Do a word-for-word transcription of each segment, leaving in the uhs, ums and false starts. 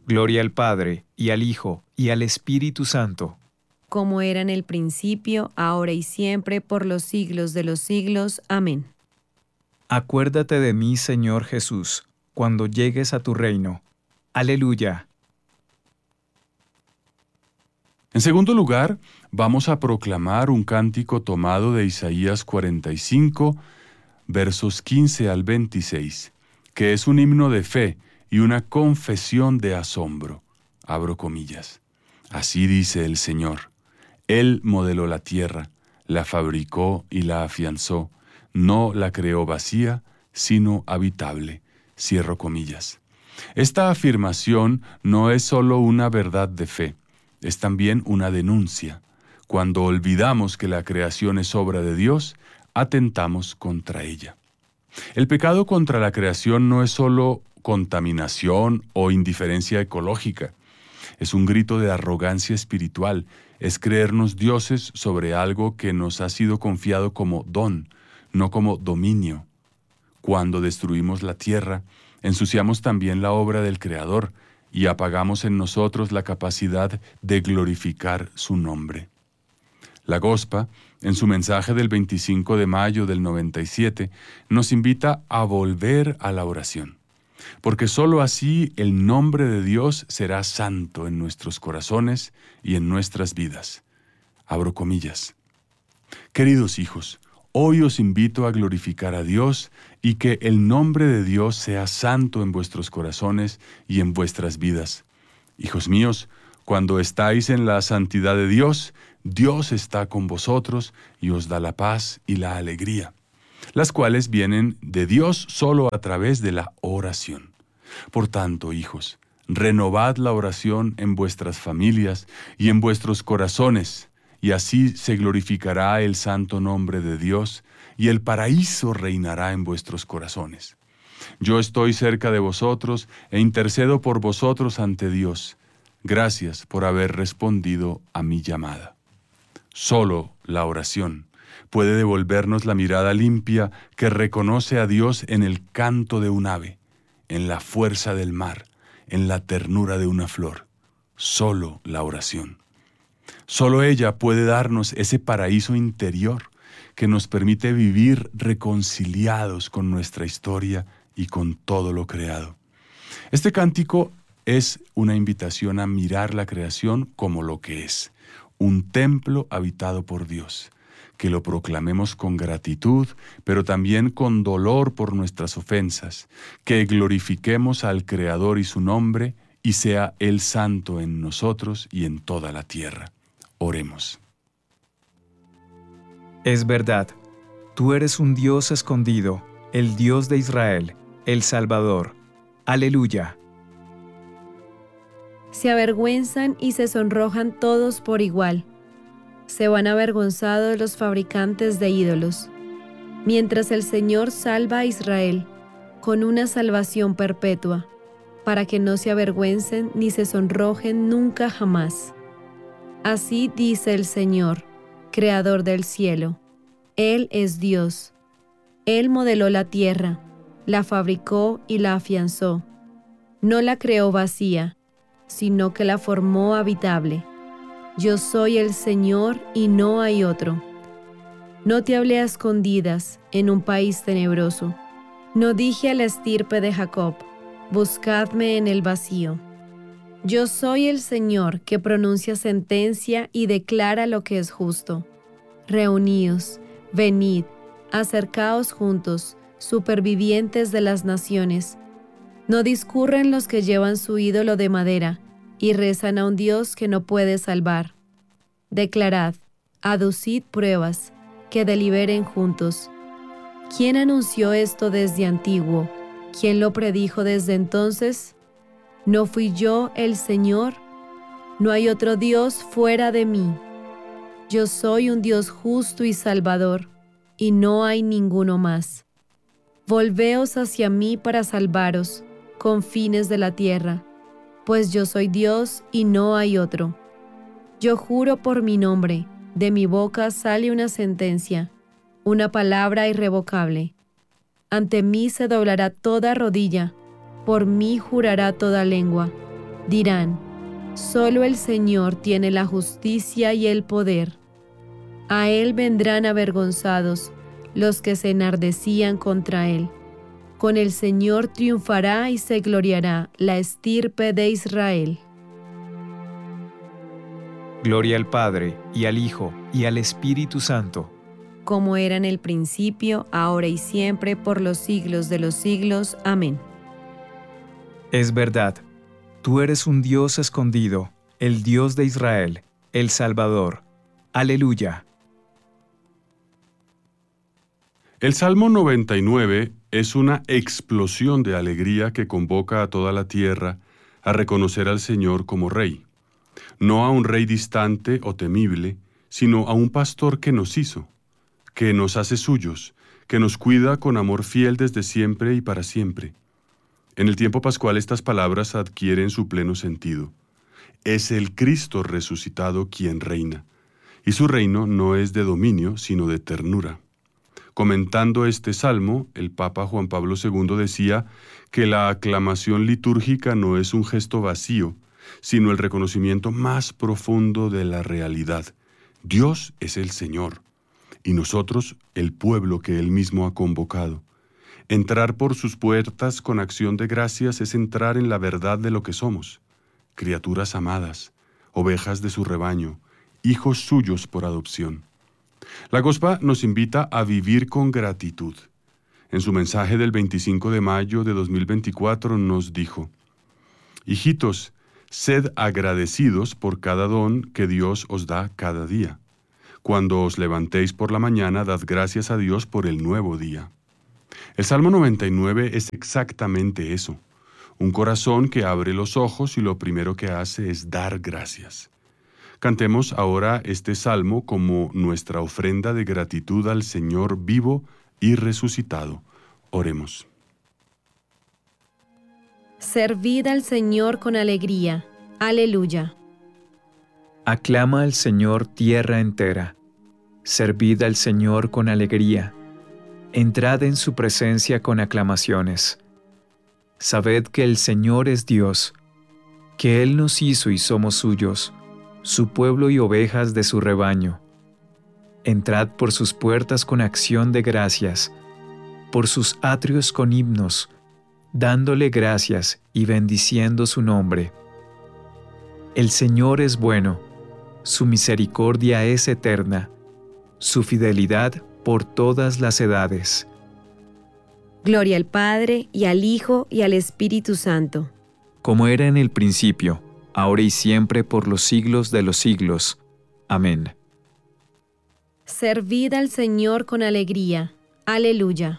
Gloria al Padre, y al Hijo, y al Espíritu Santo. Como era en el principio, ahora y siempre, por los siglos de los siglos. Amén. Acuérdate de mí, Señor Jesús, cuando llegues a tu reino. Aleluya. En segundo lugar, vamos a proclamar un cántico tomado de Isaías cuarenta y cinco, versos quince al veintiséis, que es un himno de fe y una confesión de asombro. Abro comillas. Así dice el Señor. Él modeló la tierra, la fabricó y la afianzó. No la creó vacía, sino habitable. Cierro comillas. Esta afirmación no es solo una verdad de fe, es también una denuncia. Cuando olvidamos que la creación es obra de Dios, atentamos contra ella. El pecado contra la creación no es solo contaminación o indiferencia ecológica. Es un grito de arrogancia espiritual, es creernos dioses sobre algo que nos ha sido confiado como don, no como dominio. Cuando destruimos la tierra, ensuciamos también la obra del Creador y apagamos en nosotros la capacidad de glorificar su nombre. La Gospa, en su mensaje del veinticinco de mayo del noventa y siete, nos invita a volver a la oración, porque sólo así el nombre de Dios será santo en nuestros corazones y en nuestras vidas. Abro comillas. Queridos hijos, hoy os invito a glorificar a Dios y que el nombre de Dios sea santo en vuestros corazones y en vuestras vidas. Hijos míos, cuando estáis en la santidad de Dios, Dios está con vosotros y os da la paz y la alegría, las cuales vienen de Dios solo a través de la oración. Por tanto, hijos, renovad la oración en vuestras familias y en vuestros corazones, y así se glorificará el santo nombre de Dios, y el paraíso reinará en vuestros corazones. Yo estoy cerca de vosotros e intercedo por vosotros ante Dios. Gracias por haber respondido a mi llamada. Solo la oración puede devolvernos la mirada limpia que reconoce a Dios en el canto de un ave, en la fuerza del mar, en la ternura de una flor. Solo la oración. Solo ella puede darnos ese paraíso interior que nos permite vivir reconciliados con nuestra historia y con todo lo creado. Este cántico es una invitación a mirar la creación como lo que es, un templo habitado por Dios, que lo proclamemos con gratitud, pero también con dolor por nuestras ofensas, que glorifiquemos al Creador y su nombre, y sea Él santo en nosotros y en toda la tierra. Oremos. Es verdad, tú eres un Dios escondido, el Dios de Israel, el Salvador. Aleluya. Se avergüenzan y se sonrojan todos por igual. Se van avergonzados los fabricantes de ídolos, mientras el Señor salva a Israel con una salvación perpetua, para que no se avergüencen ni se sonrojen nunca jamás. Así dice el Señor, Creador del cielo. Él es Dios. Él modeló la tierra, la fabricó y la afianzó. No la creó vacía, sino que la formó habitable. Yo soy el Señor y no hay otro. No te hablé a escondidas en un país tenebroso. No dije a la estirpe de Jacob, buscadme en el vacío. Yo soy el Señor que pronuncia sentencia y declara lo que es justo. Reuníos, venid, acercaos juntos, supervivientes de las naciones. No discurren los que llevan su ídolo de madera y rezan a un Dios que no puede salvar. Declarad, aducid pruebas, que deliberen juntos. ¿Quién anunció esto desde antiguo? ¿Quién lo predijo desde entonces? ¿No fui yo el Señor? No hay otro Dios fuera de mí. Yo soy un Dios justo y salvador, y no hay ninguno más. Volveos hacia mí para salvaros, confines de la tierra, pues yo soy Dios y no hay otro. Yo juro por mi nombre, de mi boca sale una sentencia, una palabra irrevocable. Ante mí se doblará toda rodilla, por mí jurará toda lengua. Dirán, solo el Señor tiene la justicia y el poder. A Él vendrán avergonzados los que se enardecían contra Él. Con el Señor triunfará y se gloriará la estirpe de Israel. Gloria al Padre, y al Hijo, y al Espíritu Santo. Como era en el principio, ahora y siempre, por los siglos de los siglos. Amén. Es verdad, tú eres un Dios escondido, el Dios de Israel, el Salvador. Aleluya. El Salmo noventa y nueve es una explosión de alegría que convoca a toda la tierra a reconocer al Señor como Rey. No a un rey distante o temible, sino a un pastor que nos hizo, que nos hace suyos, que nos cuida con amor fiel desde siempre y para siempre. En el tiempo pascual estas palabras adquieren su pleno sentido. Es el Cristo resucitado quien reina, y su reino no es de dominio, sino de ternura. Comentando este salmo, el Papa Juan Pablo segundo decía que la aclamación litúrgica no es un gesto vacío, sino el reconocimiento más profundo de la realidad. Dios es el Señor, y nosotros el pueblo que Él mismo ha convocado. Entrar por sus puertas con acción de gracias es entrar en la verdad de lo que somos, criaturas amadas, ovejas de su rebaño, hijos suyos por adopción. La Gospa nos invita a vivir con gratitud. En su mensaje del veinticinco de mayo de dos mil veinticuatro nos dijo: Hijitos, sed agradecidos por cada don que Dios os da cada día. Cuando os levantéis por la mañana, dad gracias a Dios por el nuevo día. El Salmo noventa y nueve es exactamente eso, un corazón que abre los ojos y lo primero que hace es dar gracias. Cantemos ahora este salmo como nuestra ofrenda de gratitud al Señor vivo y resucitado. Oremos. Servid al Señor con alegría. Aleluya. Aclama al Señor tierra entera. Servid al Señor con alegría. Entrad en su presencia con aclamaciones. Sabed que el Señor es Dios, que Él nos hizo y somos suyos, su pueblo y ovejas de su rebaño. Entrad por sus puertas con acción de gracias, por sus atrios con himnos, dándole gracias y bendiciendo su nombre. El Señor es bueno, su misericordia es eterna, su fidelidad por todas las edades. Gloria al Padre, y al Hijo, y al Espíritu Santo. Como era en el principio, ahora y siempre, por los siglos de los siglos. Amén. Servid al Señor con alegría. Aleluya.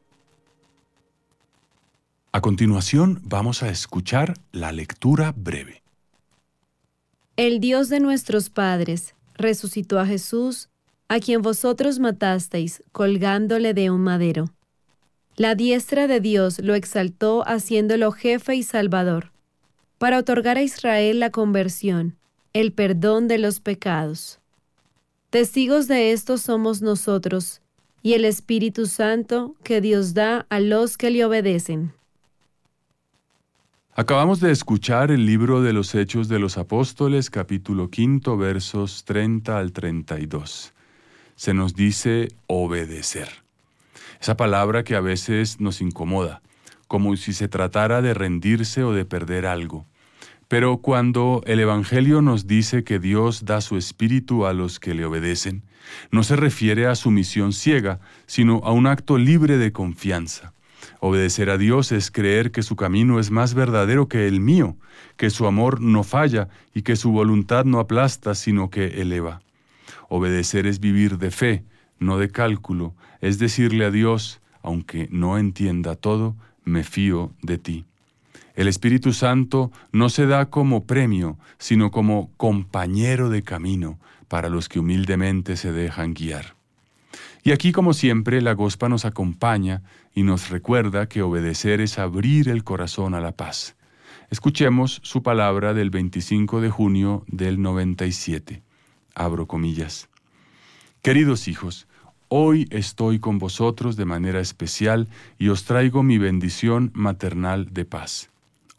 A continuación vamos a escuchar la lectura breve. El Dios de nuestros padres resucitó a Jesús, a quien vosotros matasteis, colgándole de un madero. La diestra de Dios lo exaltó haciéndolo jefe y salvador, para otorgar a Israel la conversión, el perdón de los pecados. Testigos de esto somos nosotros, y el Espíritu Santo que Dios da a los que le obedecen. Acabamos de escuchar el libro de los Hechos de los Apóstoles, capítulo quinto, versos treinta al treinta y dos. Se nos dice obedecer. Esa palabra que a veces nos incomoda, como si se tratara de rendirse o de perder algo. Pero cuando el Evangelio nos dice que Dios da su Espíritu a los que le obedecen, no se refiere a sumisión ciega, sino a un acto libre de confianza. Obedecer a Dios es creer que su camino es más verdadero que el mío, que su amor no falla y que su voluntad no aplasta, sino que eleva. Obedecer es vivir de fe, no de cálculo, es decirle a Dios, aunque no entienda todo, me fío de ti. El Espíritu Santo no se da como premio, sino como compañero de camino para los que humildemente se dejan guiar. Y aquí, como siempre, la Gospa nos acompaña y nos recuerda que obedecer es abrir el corazón a la paz. Escuchemos su palabra del veinticinco de junio del noventa y siete. Abro comillas. Queridos hijos, hoy estoy con vosotros de manera especial y os traigo mi bendición maternal de paz.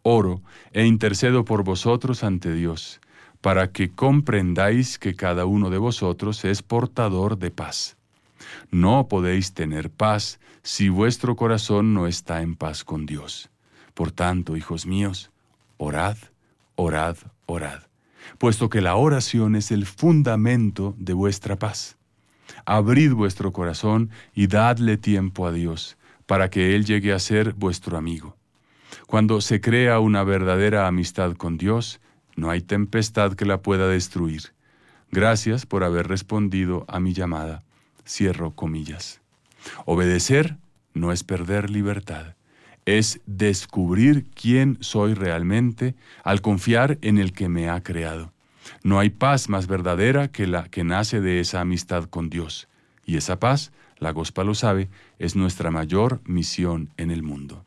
oro e intercedo por vosotros ante Dios, para que comprendáis que cada uno de vosotros es portador de paz. No podéis tener paz si vuestro corazón no está en paz con Dios. Por tanto, hijos míos, orad, orad, orad, puesto que la oración es el fundamento de vuestra paz. Abrid vuestro corazón y dadle tiempo a Dios, para que Él llegue a ser vuestro amigo. Cuando se crea una verdadera amistad con Dios, no hay tempestad que la pueda destruir. Gracias por haber respondido a mi llamada. Cierro comillas. Obedecer no es perder libertad, es descubrir quién soy realmente al confiar en el que me ha creado. No hay paz más verdadera que la que nace de esa amistad con Dios. Y esa paz, la Gospa lo sabe, es nuestra mayor misión en el mundo.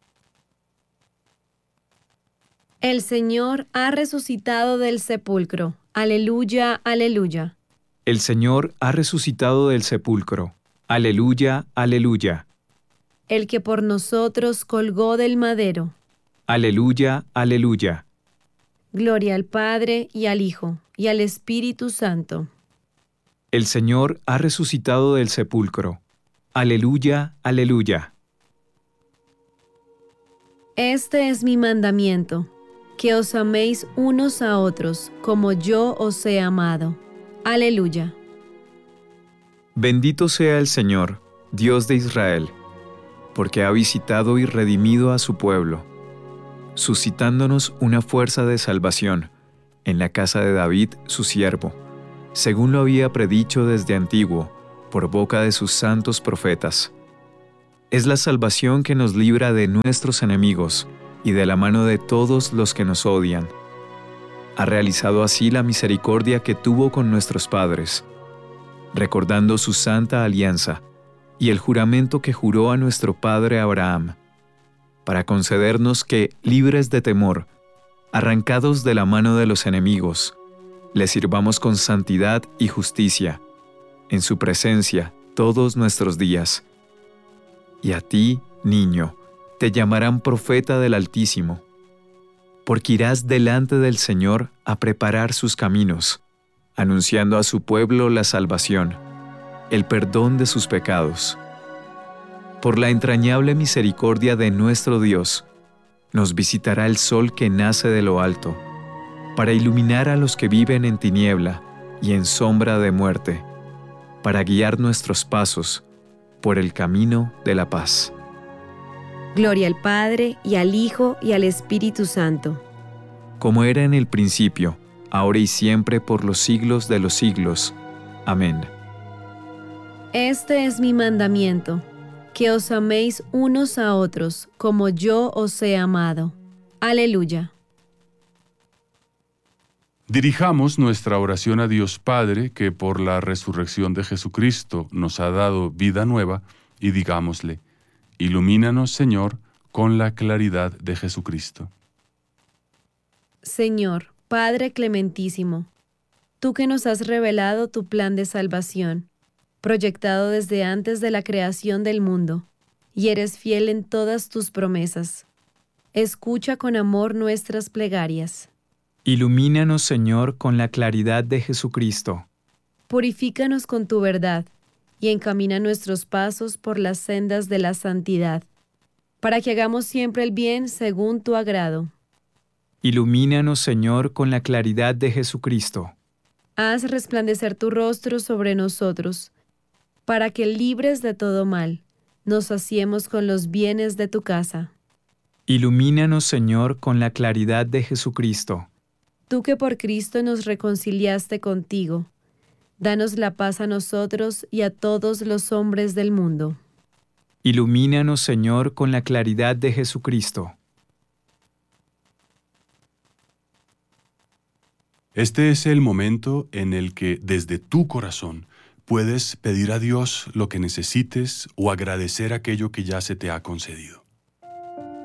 El Señor ha resucitado del sepulcro. Aleluya, aleluya. El Señor ha resucitado del sepulcro. Aleluya, aleluya. El que por nosotros colgó del madero. Aleluya, aleluya. Gloria al Padre, y al Hijo, y al Espíritu Santo. El Señor ha resucitado del sepulcro. Aleluya, aleluya. Este es mi mandamiento, que os améis unos a otros, como yo os he amado. Aleluya. Bendito sea el Señor, Dios de Israel, porque ha visitado y redimido a su pueblo, suscitándonos una fuerza de salvación en la casa de David, su siervo, según lo había predicho desde antiguo, por boca de sus santos profetas. Es la salvación que nos libra de nuestros enemigos y de la mano de todos los que nos odian. Ha realizado así la misericordia que tuvo con nuestros padres, recordando su santa alianza y el juramento que juró a nuestro padre Abraham, para concedernos que, libres de temor, arrancados de la mano de los enemigos, le sirvamos con santidad y justicia, en su presencia todos nuestros días. Y a ti, niño, te llamarán profeta del Altísimo, porque irás delante del Señor a preparar sus caminos, anunciando a su pueblo la salvación, el perdón de sus pecados. Por la entrañable misericordia de nuestro Dios, nos visitará el sol que nace de lo alto, para iluminar a los que viven en tiniebla y en sombra de muerte, para guiar nuestros pasos por el camino de la paz. Gloria al Padre, y al Hijo, y al Espíritu Santo. Como era en el principio, ahora y siempre, por los siglos de los siglos. Amén. Este es mi mandamiento, que os améis unos a otros, como yo os he amado. Aleluya. Dirijamos nuestra oración a Dios Padre, que por la resurrección de Jesucristo nos ha dado vida nueva, y digámosle: ilumínanos, Señor, con la claridad de Jesucristo. Señor, Padre clementísimo, tú que nos has revelado tu plan de salvación, proyectado desde antes de la creación del mundo, y eres fiel en todas tus promesas. Escucha con amor nuestras plegarias. Ilumínanos, Señor, con la claridad de Jesucristo. Purifícanos con tu verdad, y encamina nuestros pasos por las sendas de la santidad, para que hagamos siempre el bien según tu agrado. Ilumínanos, Señor, con la claridad de Jesucristo. Haz resplandecer tu rostro sobre nosotros, para que, libres de todo mal, nos saciemos con los bienes de tu casa. Ilumínanos, Señor, con la claridad de Jesucristo. Tú que por Cristo nos reconciliaste contigo, danos la paz a nosotros y a todos los hombres del mundo. Ilumínanos, Señor, con la claridad de Jesucristo. Este es el momento en el que desde tu corazón puedes pedir a Dios lo que necesites o agradecer aquello que ya se te ha concedido.